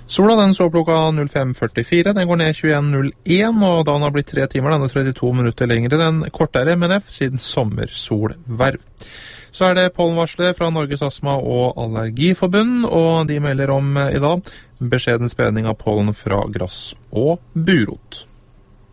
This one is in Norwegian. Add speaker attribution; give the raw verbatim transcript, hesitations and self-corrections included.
Speaker 1: Sola den står klokka null fem førtifire, den går ned tjueen null én, og da den har blitt tre timer, den er trettito minutter lengre, den kortere M N F siden sommersolverv. Så er det pollenvarsler fra Norges Astma- og Allergiforbund, og de melder om i dag beskjeden spredning av pollen fra grass og burot.